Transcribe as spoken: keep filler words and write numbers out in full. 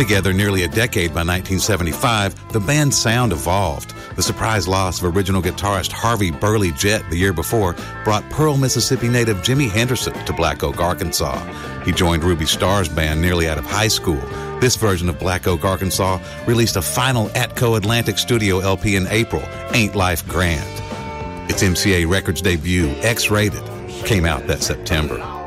Together nearly a decade by nineteen seventy-five, the band's sound evolved. The surprise loss of original guitarist Harvey Burley Jett the year before brought Pearl, Mississippi native Jimmy Henderson to Black Oak, Arkansas. He joined Ruby Starr's band nearly out of high school. This version of Black Oak, Arkansas released a final Atco Atlantic studio L P in April, Ain't Life Grand. Its M C A Records debut, X-Rated, came out that September.